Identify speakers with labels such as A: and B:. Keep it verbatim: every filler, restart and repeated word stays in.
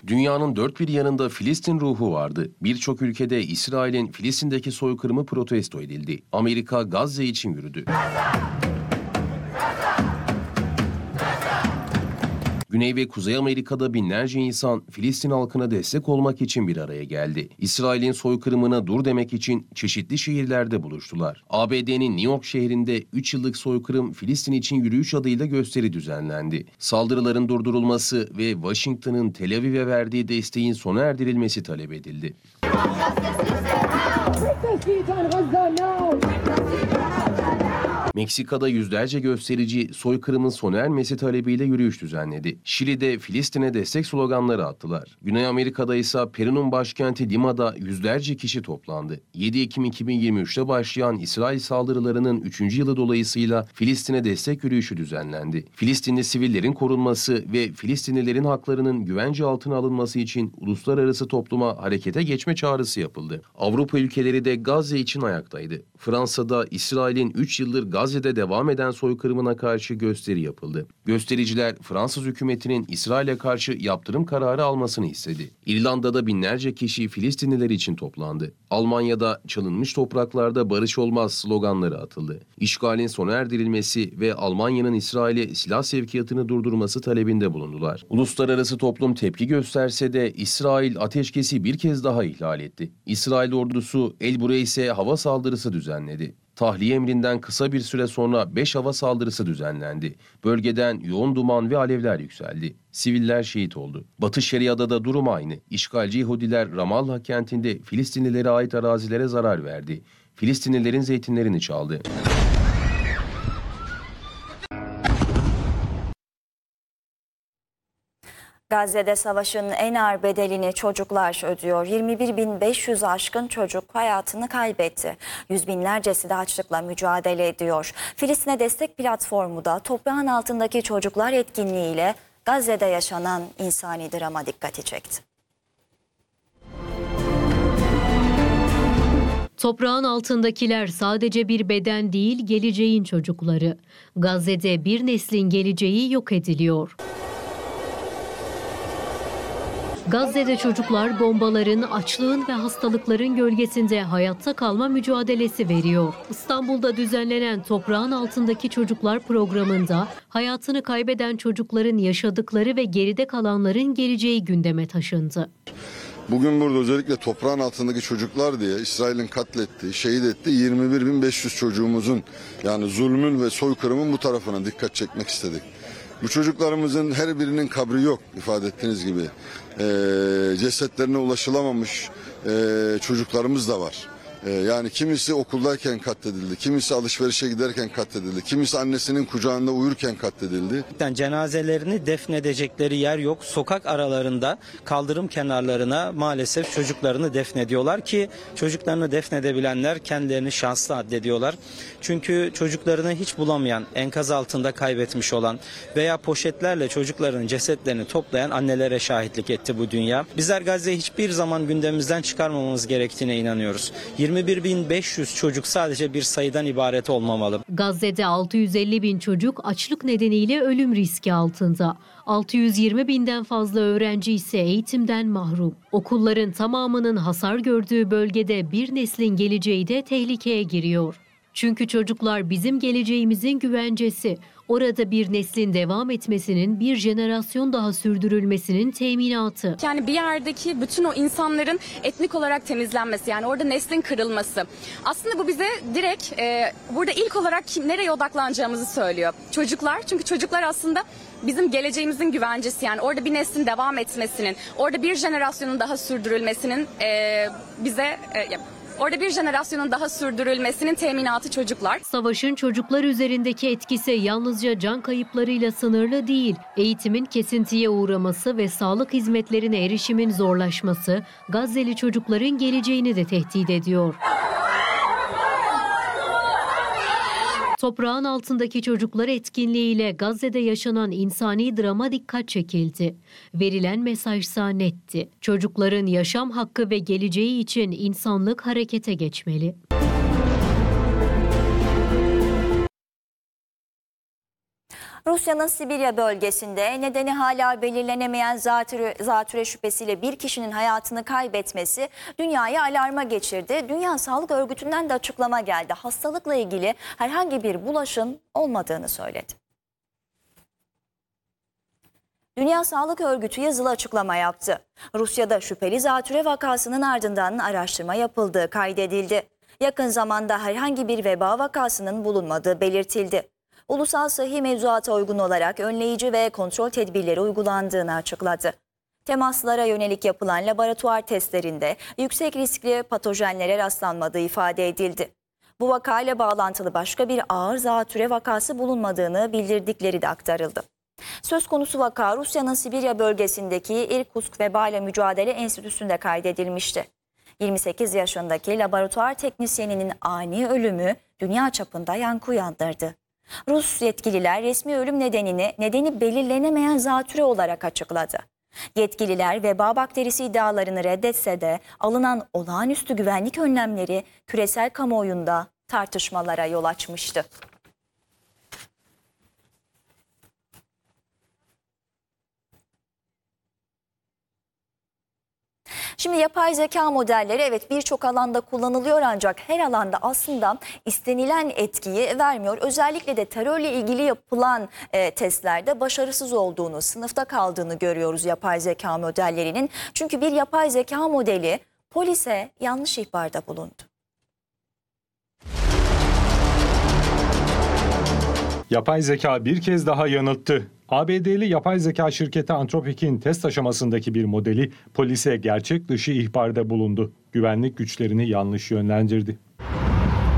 A: Dünyanın dört bir yanında Filistin ruhu vardı. Birçok ülkede İsrail'in Filistin'deki soykırımı protesto edildi. Amerika Gazze için yürüdü. Güney ve Kuzey Amerika'da binlerce insan Filistin halkına destek olmak için bir araya geldi. İsrail'in soykırımına dur demek için çeşitli şehirlerde buluştular. A B D'nin New York şehrinde üç yıllık soykırım Filistin için yürüyüş adıyla gösteri düzenlendi. Saldırıların durdurulması ve Washington'ın Tel Aviv'e verdiği desteğin sona erdirilmesi talep edildi. Meksika'da yüzlerce gösterici soykırımın sona ermesi talebiyle yürüyüş düzenledi. Şili'de Filistin'e destek sloganları attılar. Güney Amerika'da ise Peru'nun başkenti Lima'da yüzlerce kişi toplandı. yedi Ekim iki bin yirmi üç'te başlayan İsrail saldırılarının üçüncü yılı dolayısıyla Filistin'e destek yürüyüşü düzenlendi. Filistinli sivillerin korunması ve Filistinlilerin haklarının güvence altına alınması için uluslararası topluma harekete geçme çağrısı yapıldı. Avrupa ülkeleri de Gazze için ayaktaydı. Fransa'da İsrail'in üç yıldır Gazze'de devam eden soykırımına karşı gösteri yapıldı. Göstericiler Fransız hükümetinin İsrail'e karşı yaptırım kararı almasını istedi. İrlanda'da binlerce kişi Filistinliler için toplandı. Almanya'da çalınmış topraklarda barış olmaz sloganları atıldı. İşgalin sona erdirilmesi ve Almanya'nın İsrail'e silah sevkiyatını durdurması talebinde bulundular. Uluslararası toplum tepki gösterse de İsrail ateşkesi bir kez daha ihlal etti. İsrail ordusu El Bureys'e hava saldırısı düzenledi. Tahliye emrinden kısa bir süre sonra beş hava saldırısı düzenlendi. Bölgeden yoğun duman ve alevler yükseldi. Siviller şehit oldu. Batı Şeria'da da durum aynı. İşgalci Yahudiler Ramallah kentinde Filistinlilere ait arazilere zarar verdi. Filistinlilerin zeytinlerini çaldı.
B: Gazze'de savaşın en ağır bedelini çocuklar ödüyor. yirmi bir bin beş yüz aşkın çocuk hayatını kaybetti. Yüz binlercesi de açlıkla mücadele ediyor. Filistin'e destek platformu da toprağın altındaki çocuklar etkinliğiyle Gazze'de yaşanan insani drama dikkati çekti.
C: Toprağın altındakiler sadece bir beden değil, geleceğin çocukları. Gazze'de bir neslin geleceği yok ediliyor. Gazze'de çocuklar bombaların, açlığın ve hastalıkların gölgesinde hayatta kalma mücadelesi veriyor. İstanbul'da düzenlenen Toprağın Altındaki Çocuklar programında hayatını kaybeden çocukların yaşadıkları ve geride kalanların geleceği gündeme taşındı.
D: Bugün burada özellikle toprağın altındaki çocuklar diye İsrail'in katlettiği, şehit ettiği yirmi bir bin beş yüz çocuğumuzun, yani zulmün ve soykırımın bu tarafına dikkat çekmek istedik. Bu çocuklarımızın her birinin kabri yok, ifade ettiğiniz gibi. Ee, cesetlerine ulaşılamamış e, çocuklarımız da var. Ee, yani kimisi okuldayken katledildi, kimisi alışverişe giderken katledildi, kimisi annesinin kucağında uyurken katledildi.
E: Cenazelerini defnedecekleri yer yok. Sokak aralarında, kaldırım kenarlarına maalesef çocuklarını defnediyorlar ki çocuklarını defnedebilenler kendilerini şanslı addediyorlar. Çünkü çocuklarını hiç bulamayan, enkaz altında kaybetmiş olan veya poşetlerle çocukların cesetlerini toplayan annelere şahitlik etti bu dünya. Bizler Gazze'yi hiçbir zaman gündemimizden çıkarmamamız gerektiğine inanıyoruz. yirmi bir bin beş yüz çocuk sadece bir sayıdan ibaret olmamalı.
C: Gazze'de altı yüz elli bin çocuk açlık nedeniyle ölüm riski altında. altı yüz yirmi binden fazla öğrenci ise eğitimden mahrum. Okulların tamamının hasar gördüğü bölgede bir neslin geleceği de tehlikeye giriyor. Çünkü çocuklar bizim geleceğimizin güvencesi. Orada bir neslin devam etmesinin, bir jenerasyon daha sürdürülmesinin teminatı.
F: Yani bir yerdeki bütün o insanların etnik olarak temizlenmesi, yani orada neslin kırılması. Aslında bu bize direkt e, burada ilk olarak kim, nereye odaklanacağımızı söylüyor. Çocuklar, çünkü çocuklar aslında bizim geleceğimizin güvencesi. Yani orada bir neslin devam etmesinin, orada bir jenerasyonun daha sürdürülmesinin e, bize... E, Orada bir jenerasyonun daha sürdürülmesinin teminatı çocuklar.
C: Savaşın çocuklar üzerindeki etkisi yalnızca can kayıplarıyla sınırlı değil. Eğitimin kesintiye uğraması ve sağlık hizmetlerine erişimin zorlaşması Gazze'li çocukların geleceğini de tehdit ediyor. Toprağın Altındaki Çocuklar etkinliğiyle Gazze'de yaşanan insani drama dikkat çekildi. Verilen mesajsa netti. Çocukların yaşam hakkı ve geleceği için insanlık harekete geçmeli.
B: Rusya'nın Sibirya bölgesinde nedeni hala belirlenemeyen zatüre, zatüre şüphesiyle bir kişinin hayatını kaybetmesi dünyayı alarma geçirdi. Dünya Sağlık Örgütü'nden de açıklama geldi. Hastalıkla ilgili herhangi bir bulaşın olmadığını söyledi. Dünya Sağlık Örgütü yazılı açıklama yaptı. Rusya'da şüpheli zatüre vakasının ardından araştırma yapıldığı kaydedildi. Yakın zamanda herhangi bir veba vakasının bulunmadığı belirtildi. Ulusal Sıhhi Mevzuata uygun olarak önleyici ve kontrol tedbirleri uygulandığını açıkladı. Temaslara yönelik yapılan laboratuvar testlerinde yüksek riskli patojenlere rastlanmadığı ifade edildi. Bu vakayla bağlantılı başka bir ağır zatüre vakası bulunmadığını bildirdikleri de aktarıldı. Söz konusu vaka Rusya'nın Sibirya bölgesindeki İrkutsk Veba ile Mücadele Enstitüsü'nde kaydedilmişti. yirmi sekiz yaşındaki laboratuvar teknisyeninin ani ölümü dünya çapında yankı uyandırdı. Rus yetkililer resmi ölüm nedenini nedeni belirlenemeyen zatüre olarak açıkladı. Yetkililer veba bakterisi iddialarını reddetse de alınan olağanüstü güvenlik önlemleri küresel kamuoyunda tartışmalara yol açmıştı. Şimdi yapay zeka modelleri evet birçok alanda kullanılıyor ancak her alanda aslında istenilen etkiyi vermiyor. Özellikle de terörle ilgili yapılan e, testlerde başarısız olduğunu, sınıfta kaldığını görüyoruz yapay zeka modellerinin. Çünkü bir yapay zeka modeli polise yanlış ihbarda bulundu.
G: Yapay zeka bir kez daha yanılttı. A B D'li yapay zeka şirketi Anthropic'in test aşamasındaki bir modeli polise gerçek dışı ihbarda bulundu. Güvenlik güçlerini yanlış yönlendirdi.